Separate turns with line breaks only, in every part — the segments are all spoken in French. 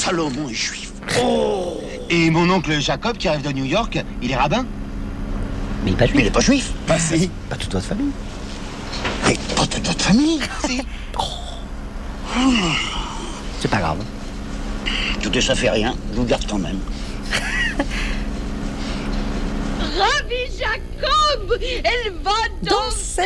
Salomon est juif.
Oh.
Et mon oncle Jacob, qui arrive de New York, il est rabbin.
Mais il n'est pas juif.
Mais il est pas juif.
Bah, si. Pas toute votre famille.
Mais pas toute notre famille. Si.
C'est pas grave.
Écoutez, ça fait rien. Je vous garde quand même.
Rabbi Jacob, elle va danser.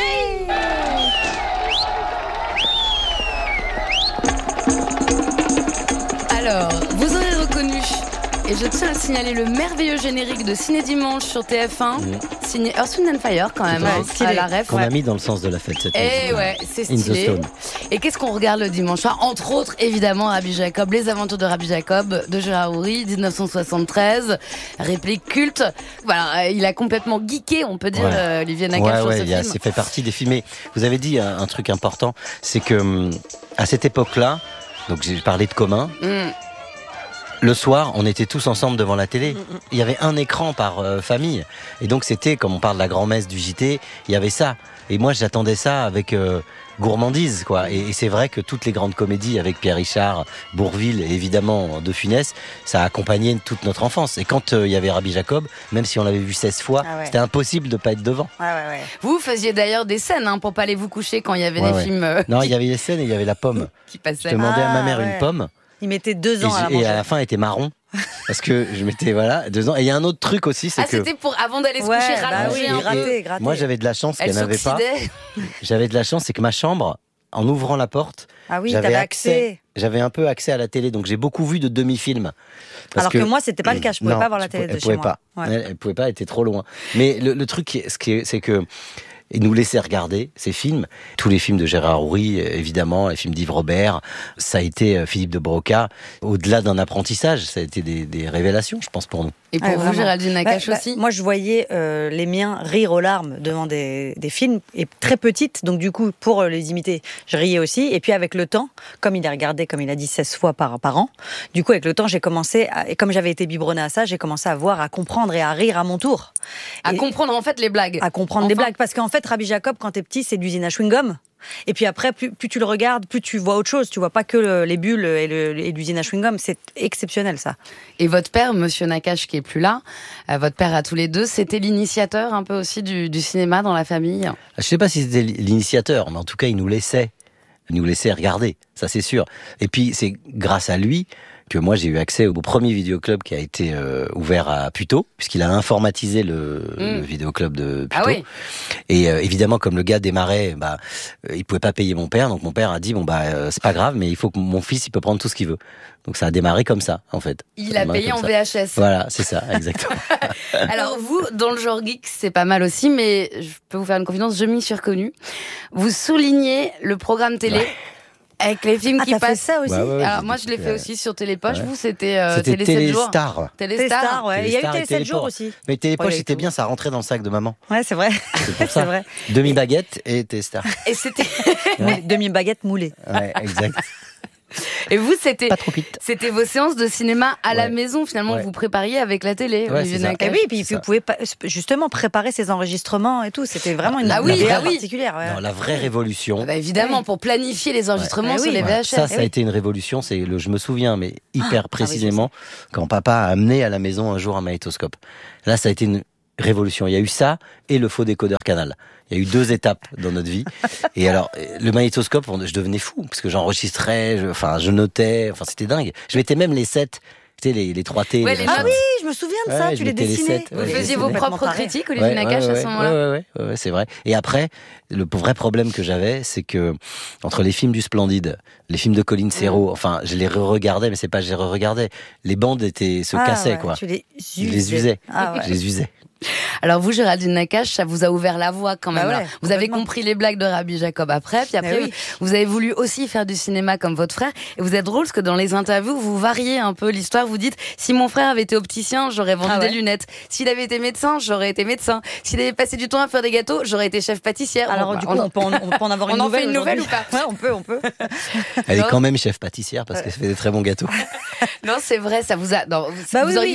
Alors, vous aurez reconnu, et je tiens à signaler le merveilleux générique de Ciné Dimanche sur TF1, signé Earth, Wind & Fire quand même, à la ref.
Qu'on a mis dans le sens de la fête cette
Et
musique.
ouais, c'est
In the
stylé.
Stone.
Et qu'est-ce qu'on regarde le dimanche soir? Entre autres, évidemment, Rabbi Jacob, Les Aventures de Rabbi Jacob, de Gérard Houry, 1973, réplique culte. Voilà, il a complètement geeké, on peut dire, Olivier Nakache sur ce film.
C'est fait partie des films. Mais vous avez dit un truc important, c'est que à cette époque-là, donc j'ai parlé de commun. Le soir, on était tous ensemble devant la télé. Il y avait un écran par famille. Et donc c'était, comme on parle de la grand-messe du JT, il y avait ça. Et moi, j'attendais ça avec gourmandise, quoi. Et c'est vrai que toutes les grandes comédies avec Pierre Richard, Bourvil et évidemment De Funès, ça a accompagné toute notre enfance. Et quand il y avait Rabbi Jacob, même si on l'avait vu 16 fois, c'était impossible de pas être devant.
Vous faisiez d'ailleurs des scènes pour pas aller vous coucher quand il y avait des films.
Non, il y avait les scènes et il y avait la pomme.
Qui passaient.
Je demandais à ma mère une pomme.
Il mettait 2 ans à la manger.
Et à la fin, elle était marron. Parce que je mettais, 2 ans. Et il y a un autre truc aussi, c'est que...
c'était pour, avant d'aller se coucher, rallonger un peu.
gratter.
Moi, j'avais de la chance qu'elle n'avait pas. J'avais de la chance, c'est que ma chambre, en ouvrant la porte, j'avais accès. J'avais un peu accès à la télé, donc j'ai beaucoup vu de demi-films.
Alors que moi, c'était pas le cas, je pouvais pas voir la télé de chez moi.
Elle pouvait pas, elle était trop loin. Mais le truc, c'est que il nous laissait regarder ces films. Tous les films de Gérard Houry, évidemment, les films d'Yves Robert, ça a été Philippe de Broca. Au-delà d'un apprentissage, ça a été des révélations, je pense, pour nous.
Et pour vous, Géraldine Nakache aussi?
Moi, je voyais les miens rire aux larmes devant des films, et très petites, donc du coup, pour les imiter, je riais aussi. Et puis avec le temps, comme il les regardait, comme il a dit, 16 fois par an, du coup, avec le temps, j'ai commencé, et comme j'avais été biberonnée à ça, j'ai commencé à voir, à comprendre et à rire à mon tour.
À comprendre en fait les blagues.
À comprendre les blagues, parce qu'en fait, Rabbi Jacob, quand t'es petit, c'est de l'usine à chewing-gum. Et puis après, plus tu le regardes, plus tu vois autre chose. Tu vois pas que les bulles et l'usine à chewing-gum. C'est exceptionnel, ça.
Et votre père, Monsieur Nakache, qui est plus là, votre père à tous les deux, c'était l'initiateur un peu aussi du cinéma dans la famille?
Je sais pas si c'était l'initiateur, mais en tout cas, il nous laissait regarder. Ça, c'est sûr. Et puis, c'est grâce à lui que moi j'ai eu accès au premier vidéoclub qui a été ouvert à Puteaux, puisqu'il a informatisé le vidéoclub de Puteaux.
Ah oui.
Et évidemment, comme le gars démarrait, il pouvait pas payer mon père, donc mon père a dit c'est pas grave, mais il faut que mon fils il peut prendre tout ce qu'il veut. Donc ça a démarré comme ça, en fait.
Il a payé en VHS.
Voilà, c'est ça, exactement.
Alors vous, dans le genre geek, c'est pas mal aussi, mais je peux vous faire une confidence, je m'y suis reconnue. Vous soulignez le programme télé. Ouais. Avec les films qui passent.
Ça aussi.
Alors moi je l'ai fait aussi sur Télépoche. Vous c'était
Télé 7 jours.
Téléstar,
ouais. Il y a eu Télé 7 jours aussi.
Mais Télépoche c'était bien, ça rentrait dans le sac de maman.
Ouais, c'est vrai.
C'est pour ça. C'est vrai. Demi-baguette et Téléstar.
Et c'était
demi-baguette moulée.
Ouais, exact.
Et vous, c'était
pas trop vite.
C'était vos séances de cinéma à la maison, finalement, vous prépariez avec la télé.
Et oui, puis vous pouvez justement préparer ces enregistrements et tout. C'était vraiment une idée particulière.
Non, la vraie révolution.
Évidemment, pour planifier les enregistrements sur les VHS.
Ça a été une révolution. Je me souviens, mais hyper précisément, quand papa a amené à la maison un jour un magnétoscope. Là, ça a été une révolution. Il y a eu ça et le faux décodeur Canal. Il y a eu 2 étapes dans notre vie. Et alors, le magnétoscope, je devenais fou, parce que j'enregistrais, je notais, c'était dingue. Je mettais même les 7, tu sais, les 3T.
Ouais,
oui, je me souviens de ça, tu les dessinais.
Vous faisiez vos propres critiques, Olivier Nakache, à ce moment-là.
Ouais, c'est vrai. Et après, le vrai problème que j'avais, c'est que, entre les films du Splendide, les films de Colin Serrault, je les re-regardais, mais c'est pas que je les re-regardais. Les bandes se cassaient, quoi.
Tu les usais.
Je les usais. Je les usais.
Alors vous, Géraldine Nakache, ça vous a ouvert la voie quand même. Vous avez compris les blagues de Rabbi Jacob après, puis après vous avez voulu aussi faire du cinéma comme votre frère. Et vous êtes drôle parce que dans les interviews, vous variez un peu l'histoire. Vous dites, si mon frère avait été opticien, j'aurais vendu des lunettes. S'il avait été médecin, j'aurais été médecin. S'il avait passé du temps à faire des gâteaux, j'aurais été chef pâtissière.
Alors du coup, on peut en avoir une nouvelle.
On en fait une nouvelle ou pas?
Ouais, on peut.
Elle est quand même chef pâtissière parce qu'elle fait des très bons gâteaux.
Non, c'est vrai, ça vous a. Vous auriez fait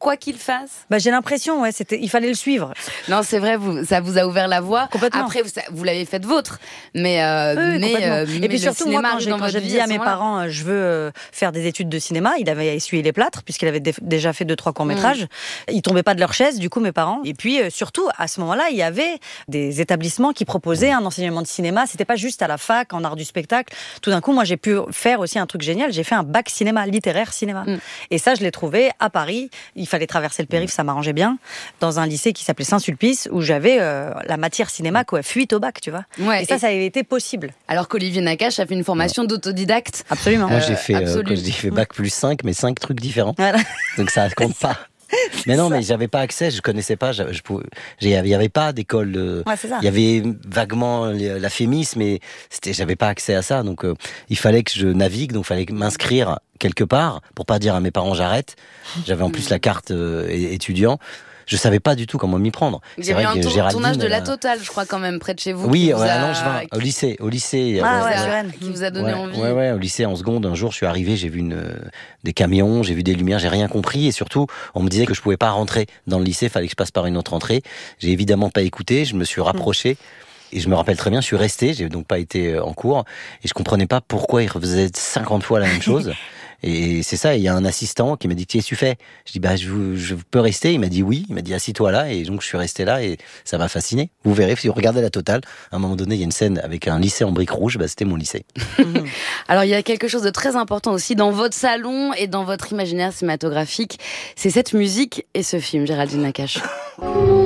quoi qu'il fasse.
J'ai l'impression, il fallait le suivre.
Non, c'est vrai, ça vous a ouvert la voie.
Complètement.
Après, vous l'avez fait vôtre. Mais
et puis surtout, moi, quand j'ai dit à mes
parents,
parents, je veux faire des études de cinéma, il avait essuyé les plâtres, puisqu'il avait déjà fait 2-3 courts-métrages. Ils tombaient pas de leur chaise, du coup, mes parents. Et puis, surtout, à ce moment-là, il y avait des établissements qui proposaient un enseignement de cinéma. C'était pas juste à la fac, en art du spectacle. Tout d'un coup, moi, j'ai pu faire aussi un truc génial. J'ai fait un bac cinéma, littéraire cinéma. Et ça, je l'ai trouvé à Paris. Il fallait traverser le périph', ça m'arrangeait bien. Dans un lycée qui s'appelait Saint-Sulpice, où j'avais la matière cinéma, fuite au bac, tu vois.
Ouais,
et ça avait été possible.
Alors qu'Olivier Nakache a fait une formation d'autodidacte.
Absolument.
Moi, j'ai fait bac plus 5, mais 5 trucs différents.
Voilà.
Donc ça compte pas. Mais non, mais j'avais pas accès, je connaissais pas, il y avait pas d'école. Il y avait vaguement la Fémis, mais j'avais pas accès à ça, donc il fallait que je navigue, donc il fallait m'inscrire quelque part pour pas dire à mes parents j'arrête. J'avais en plus la carte étudiant. Je savais pas du tout comment m'y prendre.
Il y avait un tournage de La Totale, je crois, quand même, près de chez vous.
Oui, à Langevin, au lycée.
Qui vous a donné envie.
Ouais, au lycée, en seconde, un jour, je suis arrivé, j'ai vu des camions, j'ai vu des lumières, j'ai rien compris, et surtout, on me disait que je pouvais pas rentrer dans le lycée, fallait que je passe par une autre entrée. J'ai évidemment pas écouté, je me suis rapproché. Et je me rappelle très bien, je suis resté, j'ai donc pas été en cours, et je comprenais pas pourquoi ils refaisaient 50 fois la même chose. Et c'est ça, il y a un assistant qui m'a dit, qu'est-ce que tu fais? Je dis, je peux rester. Il m'a dit oui, il m'a dit, assis-toi là. Et donc, je suis resté là et ça m'a fasciné. Vous verrez, si vous regardez La Totale, à un moment donné, il y a une scène avec un lycée en briques rouges, c'était mon lycée.
Alors, il y a quelque chose de très important aussi dans votre salon et dans votre imaginaire cinématographique. C'est cette musique et ce film, Géraldine Nakache.